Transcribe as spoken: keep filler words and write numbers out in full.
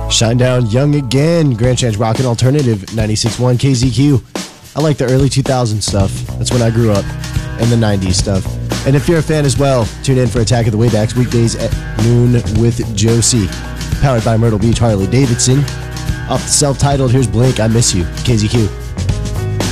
Shinedown, Young Again, Grand Chance Rockin' Alternative, ninety-six point one K Z Q. I like the early two thousands stuff. That's when I grew up. And the nineties stuff. And if you're a fan as well, tune in for Attack of the Waybacks weekdays at noon with Josie. Powered by Myrtle Beach Harley Davidson. Off the self-titled, here's Blink, I Miss You, K Z Q.